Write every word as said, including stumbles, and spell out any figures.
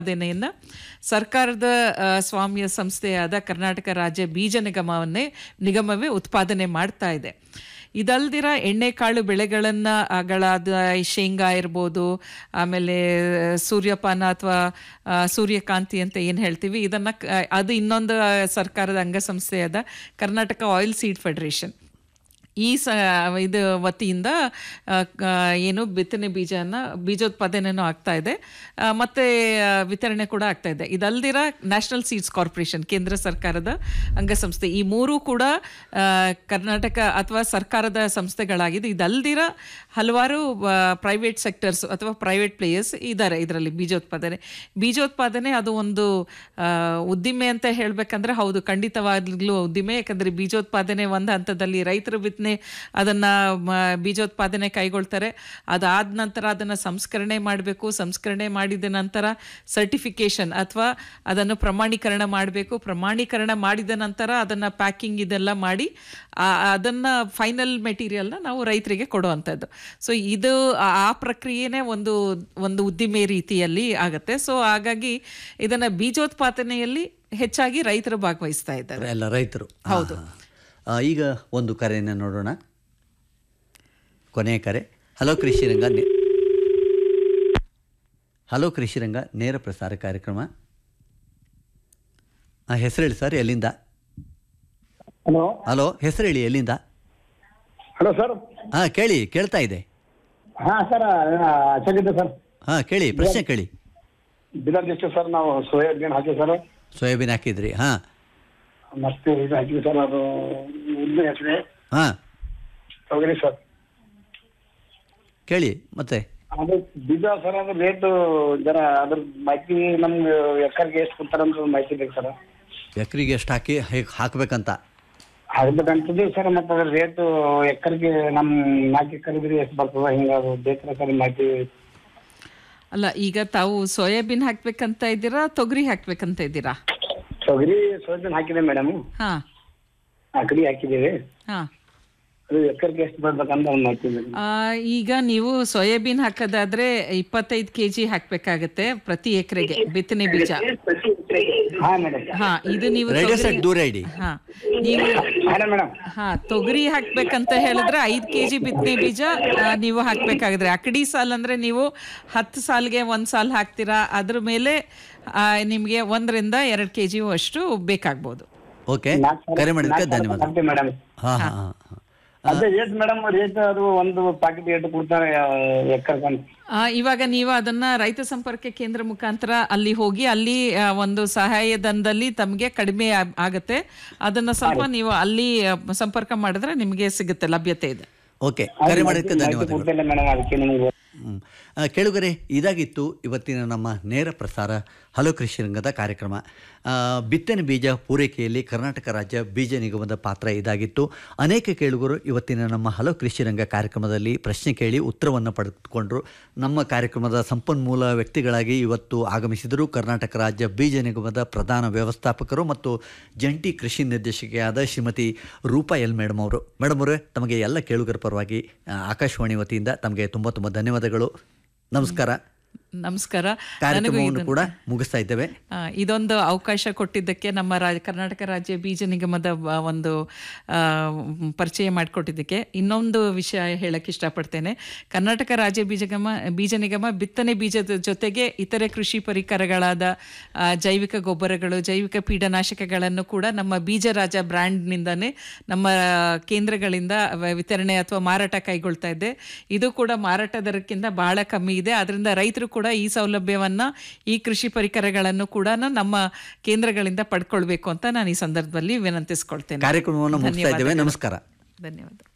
ಉತ್ಪಾದನೆಯನ್ನು ಸರ್ಕಾರದ ಸ್ವಾಮ್ಯ ಸಂಸ್ಥೆಯಾದ ಕರ್ನಾಟಕ ರಾಜ್ಯ ಬೀಜ ನಿಗಮವನ್ನೇ ನಿಗಮವೇ ಉತ್ಪಾದನೆ ಮಾಡ್ತಾ ಇದೆ. ಇದಲ್ದಿರ ಎಣ್ಣೆಕಾಳು ಬೆಳೆಗಳನ್ನು ಗಳಾದ ಶೇಂಗಾ ಇರ್ಬೋದು, ಆಮೇಲೆ ಸೂರ್ಯಪಾನ ಅಥವಾ ಸೂರ್ಯಕಾಂತಿ ಅಂತ ಏನು ಹೇಳ್ತೀವಿ, ಇದನ್ನು ಅದು ಇನ್ನೊಂದು ಸರ್ಕಾರದ ಅಂಗಸಂಸ್ಥೆಯಾದ ಕರ್ನಾಟಕ ಆಯಿಲ್ ಸೀಡ್ ಫೆಡರೇಷನ್ ಈ ಸ ಇದು ವತಿಯಿಂದ ಏನು ಬಿತ್ತನೆ ಬೀಜನ ಬೀಜೋತ್ಪಾದನೆಯೂ ಆಗ್ತಾ ಇದೆ ಮತ್ತು ವಿತರಣೆ ಕೂಡ ಆಗ್ತಾ ಇದೆ. ಇದಲ್ದಿರ ನ್ಯಾಷನಲ್ ಸೀಡ್ಸ್ ಕಾರ್ಪೊರೇಷನ್ ಕೇಂದ್ರ ಸರ್ಕಾರದ ಅಂಗಸಂಸ್ಥೆ, ಈ ಮೂರೂ ಕೂಡ ಕರ್ನಾಟಕ ಅಥವಾ ಸರ್ಕಾರದ ಸಂಸ್ಥೆಗಳಾಗಿದೆ. ಇದಲ್ದಿರ ಹಲವಾರು ಪ್ರೈವೇಟ್ ಸೆಕ್ಟರ್ಸ್ ಅಥವಾ ಪ್ರೈವೇಟ್ ಪ್ಲೇಯರ್ಸ್ ಇದ್ದಾರೆ ಇದರಲ್ಲಿ. ಬೀಜೋತ್ಪಾದನೆ ಬೀಜೋತ್ಪಾದನೆ ಅದು ಒಂದು ಉದ್ದಿಮೆ ಅಂತ ಹೇಳಬೇಕಂದ್ರೆ ಹೌದು, ಖಂಡಿತವಾಗ್ಲೂ ಉದ್ದಿಮೆ. ಯಾಕಂದರೆ ಬೀಜೋತ್ಪಾದನೆ ಒಂದು ಹಂತದಲ್ಲಿ ರೈತರು ಬಿತ್ತನೆ ಅದನ್ನು ಬೀಜೋತ್ಪಾದನೆ ಕೈಗೊಳ್ತಾರೆ. ಅದಾದ ನಂತರ ಅದನ್ನು ಸಂಸ್ಕರಣೆ ಮಾಡಬೇಕು. ಸಂಸ್ಕರಣೆ ಮಾಡಿದ ನಂತರ ಸರ್ಟಿಫಿಕೇಷನ್ ಅಥವಾ ಅದನ್ನು ಪ್ರಮಾಣೀಕರಣ ಮಾಡಬೇಕು. ಪ್ರಮಾಣೀಕರಣ ಮಾಡಿದ ನಂತರ ಅದನ್ನು ಪ್ಯಾಕಿಂಗ್ ಇದೆಲ್ಲ ಮಾಡಿ ಅದನ್ನು ಫೈನಲ್ ಮೆಟೀರಿಯಲ್ನ ನಾವು ರೈತರಿಗೆ ಕೊಡುವಂಥದ್ದು. ಸೊ ಇದು ಆ ಪ್ರಕ್ರಿಯೆನೇ ಒಂದು ಒಂದು ಉದ್ದಿಮೆ ರೀತಿಯಲ್ಲಿ ಆಗುತ್ತೆ. ಸೊ ಹಾಗಾಗಿ ಇದನ್ನು ಬೀಜೋತ್ಪಾದನೆಯಲ್ಲಿ ಹೆಚ್ಚಾಗಿ ರೈತರು ಭಾಗವಹಿಸ್ತಾ ಇದ್ದಾರೆ, ಎಲ್ಲ ರೈತರು. ಹೌದು. ಈಗ ಒಂದು ಕರೆಯನ್ನು ನೋಡೋಣ, ಕೊನೆಯ ಕರೆ. ಹಲೋ ಕೃಷಿರಂಗ, ಹಲೋ ಕೃಷಿರಂಗ ನೇರ ಪ್ರಸಾರ ಕಾರ್ಯಕ್ರಮ. ಹಾಂ, ಹೆಸರು ಹೇಳಿ ಸರ್, ಎಲ್ಲಿಂದ? ಹಲೋ ಹಲೋ, ಹೆಸರು ಹೇಳಿ, ಎಲ್ಲಿಂದ? Hello sir. ಹಾಂ, ಕೇಳಿ, ಕೇಳ್ತಾ ಇದೆ. ಹಾಂ ಸರ್, ಚೆನ್ನಾಗಿದೆ ಸರ್. ಹಾಂ, ಕೇಳಿ, ಪ್ರಶ್ನೆ ಕೇಳಿ. ಬಿಲರ್ ಎಷ್ಟು ಸರ್? ನಾವು ಸೋಯಾಬೀನ್ ಹಾಕಿವಿ ಸರ್. ಸೋಯಾಬೀನ್ ಹಾಕಿದ್ರಿ? ಹಾಂ. ಮತ್ತೆ ಇದು ಹಾಕಿವಿ ಸರ್, ಅದು ಉದ್ದಿನ ಹೆಸರು. ಹಾಂ, ತೊಗರಿ ಸರ್. ಕೇಳಿ ಮತ್ತೆ. ಅದು ಬೀಜ ಸರ್, ಅದು ರೇಟು ಜರ ಅದ್ರ ಮಾಹಿತಿ ನಮ್ಗೆ ಎಕರ್ಗೆ ಎಷ್ಟು ಕೊಡ್ತಾರೆ ಅಂತ ಮಾಹಿತಿ ಬೇಕು ಸರ್. ಎಕರೆಗೆ ಎಷ್ಟು ಹಾಕಿ ಹೇಗೆ ಹಾಕ್ಬೇಕಂತ ಹಾಕ್ಬೇಕಂತಿದ್ದೀವಿ ಸರ್. ಮತ್ತು ಅದ್ರ ರೇಟು ಎಕರ್ಗೆ ನಮ್ಮ ನಾಲ್ಕು ಎಕರ್ ಇದ್ರೆ ಎಷ್ಟು ಬರ್ತದ, ಹಿಂಗೆ ಅದು ಬೇಕಾರೆ ಸರ್ ಮಾಹಿತಿ. ಅಲ್ಲ, ಈಗ ತಾವು ಸೋಯಾಬೀನ್ ಹಾಕ್ಬೇಕಂತ ಇದ್ದೀರಾ, ತೊಗರಿ ಹಾಕ್ಬೇಕಂತ ಇದ್ದೀರಾ? ತೊಗರಿ ಸೋಯಾಬೀನ್ ಹಾಕಿದೆ ಮೇಡಮ್. ಹಾಂ, ಅಕಡಿ ಹಾಕಿದ್ದೀವಿ. ಹಾಂ. ಅದು ಎಕರ್ಗೆ ಎಷ್ಟು ಬರ್ಬೇಕಂತ ಒಂದು ಮಾಹಿತಿ ಬೇಕು. ಈಗ ನೀವು ಸೋಯಾಬೀನ್ ಹಾಕೋದಾದ್ರೆ ಇಪ್ಪತ್ತೈದು ಕೆ ಜಿ ಹಾಕಬೇಕಾಗತ್ತೆ ಪ್ರತಿ ಎಕರೆಗೆ ಬಿತ್ತನೆ ಬೀಜ. ಹಾಂ ಮೇಡಮ್. ಹಾಂ, ಇದು ನೀವು ದೂರ ಇಡಿ. ಹಾಂ, ನೀವು ಹಾಂ ತೊಗರಿ ಹಾಕ್ಬೇಕಂತ ಹೇಳಿದ್ರೆ ಐದು ಕೆ ಜಿ ಬಿತ್ತನೆ ಬೀಜ ನೀವು ಹಾಕ್ಬೇಕಾಗಿದ್ರೆ, ಅಕಡಿ ಸಾಲ್ ಅಂದರೆ ನೀವು ಹತ್ತು ಸಾಲಿಗೆ ಒಂದು ಸಾಲು ಹಾಕ್ತೀರಾ, ಅದ್ರ ಮೇಲೆ ನಿಮಗೆ ಒಂದರಿಂದ ಎರಡು ಕೆ ಜಿ ಅಷ್ಟು ಬೇಕಾಗ್ಬೋದು. ಓಕೆ, ಕರೆ ಮಾಡಿದ್ದಕ್ಕೆ ಧನ್ಯವಾದ ಮೇಡಮ್. ಹಾಂ ಹಾಂ ಹಾಂ ಅದೇ ರೇಟ್ ಮೇಡಮ್, ರೇಟ್ ಅದು ಒಂದು ಪ್ಯಾಕೆಟ್ ರೇಟ್ ಕೊಡ್ತಾರೆ ಎಕರ್ಗೆ. ಇವಾಗ ನೀವು ಅದನ್ನ ರೈತ ಸಂಪರ್ಕ ಕೇಂದ್ರ ಮುಖಾಂತರ ಅಲ್ಲಿ ಹೋಗಿ ಅಲ್ಲಿ ಒಂದು ಸಹಾಯಧನದಲ್ಲಿ ತಮಗೆ ಕಡಿಮೆ ಆಗುತ್ತೆ. ಅದನ್ನ ಸ್ವಲ್ಪ ನೀವು ಅಲ್ಲಿ ಸಂಪರ್ಕ ಮಾಡಿದ್ರೆ ನಿಮಗೆ ಸಿಗುತ್ತೆ, ಲಭ್ಯತೆ ಇದೆ. ಓಕೆ, ಕರೆ ಮಾಡಿದ್ದಕ್ಕೆ ಧನ್ಯವಾದಗಳು. ಕೇಳುಗರೆ, ಇದಾಗಿತ್ತು ಇವತ್ತಿನ ನಮ್ಮ ನೇರ ಪ್ರಸಾರ ಹಲೋ ಕೃಷಿ ರಂಗದ ಕಾರ್ಯಕ್ರಮ. ಬಿತ್ತನೆ ಬೀಜ ಪೂರೈಕೆಯಲ್ಲಿ ಕರ್ನಾಟಕ ರಾಜ್ಯ ಬೀಜ ನಿಗಮದ ಪಾತ್ರ ಇದಾಗಿತ್ತು. ಅನೇಕ ಕೇಳುಗರು ಇವತ್ತಿನ ನಮ್ಮ ಹಲೋ ಕೃಷಿ ರಂಗ ಕಾರ್ಯಕ್ರಮದಲ್ಲಿ ಪ್ರಶ್ನೆ ಕೇಳಿ ಉತ್ತರವನ್ನು ಪಡೆದುಕೊಂಡರು. ನಮ್ಮ ಕಾರ್ಯಕ್ರಮದ ಸಂಪನ್ಮೂಲ ವ್ಯಕ್ತಿಗಳಾಗಿ ಇವತ್ತು ಆಗಮಿಸಿದರು ಕರ್ನಾಟಕ ರಾಜ್ಯ ಬೀಜ ನಿಗಮದ ಪ್ರಧಾನ ವ್ಯವಸ್ಥಾಪಕರು ಮತ್ತು ಜಂಟಿ ಕೃಷಿ ನಿರ್ದೇಶಕಿಯಾದ ಶ್ರೀಮತಿ ರೂಪಾ ಎಲ್ ಮೇಡಮ್ ಅವರು. ಮೇಡಮ್ ಅವರೇ, ತಮಗೆ ಎಲ್ಲ ಕೇಳುಗರ ಪರವಾಗಿ ಆಕಾಶವಾಣಿ ವತಿಯಿಂದ ತಮಗೆ ತುಂಬ ತುಂಬ ಧನ್ಯವಾದಗಳು. ನಮಸ್ಕಾರ. ನಮಸ್ಕಾರ. ಕಾರ್ಯಕ್ರಮವನ್ನು ಕೂಡ ಮುಗಿಸ್ತಾ ಇದ್ದೇವೆ. ಇದೊಂದು ಅವಕಾಶ ಕೊಟ್ಟಿದ್ದಕ್ಕೆ, ನಮ್ಮ ರಾಜ ಕರ್ನಾಟಕ ರಾಜ್ಯ ಬೀಜ ನಿಗಮದ ಒಂದು ಪರಿಚಯ ಮಾಡಿಕೊಟ್ಟಿದ್ದಕ್ಕೆ ಇನ್ನೊಂದು ವಿಷಯ ಹೇಳಕ್ಕೆ ಇಷ್ಟಪಡ್ತೇನೆ. ಕರ್ನಾಟಕ ರಾಜ್ಯ ಬೀಜ ನಿಗಮ ಬೀಜ ನಿಗಮ ಬಿತ್ತನೆ ಬೀಜದ ಜೊತೆಗೆ ಇತರೆ ಕೃಷಿ ಪರಿಕರಗಳಾದ ಜೈವಿಕ ಗೊಬ್ಬರಗಳು, ಜೈವಿಕ ಕೀಟನಾಶಕಗಳನ್ನು ಕೂಡ ನಮ್ಮ ಬೀಜ ರಾಜ ಬ್ರ್ಯಾಂಡ್ನಿಂದನೇ ನಮ್ಮ ಕೇಂದ್ರಗಳಿಂದ ವಿತರಣೆ ಅಥವಾ ಮಾರಾಟ ಕೈಗೊಳ್ತಾ ಇದೆ. ಇದು ಕೂಡ ಮಾರಾಟ ದರಕ್ಕಿಂತ ಬಹಳ ಕಮ್ಮಿ ಇದೆ. ಅದರಿಂದ ರೈತರು ಕೂಡ ಈ ಸೌಲಭ್ಯವನ್ನ, ಈ ಕೃಷಿ ಪರಿಕರಗಳನ್ನು ಕೂಡ ನಮ್ಮ ಕೇಂದ್ರಗಳಿಂದ ಪಡ್ಕೊಳ್ಬೇಕು ಅಂತ ನಾನು ಈ ಸಂದರ್ಭದಲ್ಲಿ ವಿನಂತಿಸ್ಕೊಳ್ತೇನೆ. ಕಾರ್ಯಕ್ರಮವನ್ನು ಮುಗಿಸ್ತಾ ಇದ್ದೇವೆ. ನಮಸ್ಕಾರ. ಧನ್ಯವಾದ.